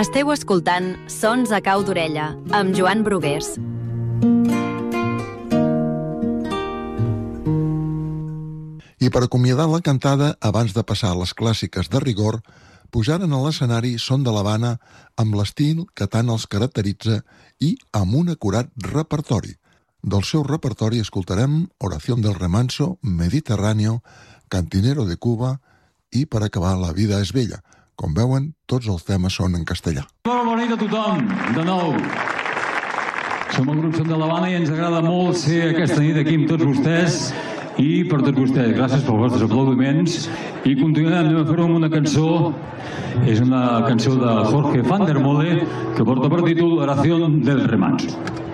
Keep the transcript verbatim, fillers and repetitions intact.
Esteu escoltant Sons a cau d'orella, amb Joan Brugués. I per acomiadar la cantada, abans de passar a les clàssiques de rigor, pujaren a l'escenari Son de l'Havana amb l'estil que tant els caracteritza i amb un acurat repertori. Del seu repertori escoltarem Oración del Remanso, Mediterráneo, Cantinero de Cuba i, per acabar, La vida és bella. Com veuen, tots els temes són en castellà. Molt bona nit a tothom, de nou. Som el grup Son de l'Havana i ens agrada molt ser aquesta nit aquí amb tots vostès i per tots vostès. Gràcies pels vostres aplaudiments. I continuem, anem a fer-ho amb una cançó. És una cançó de Jorge van der Mole que porta per títol Oración del Remanso.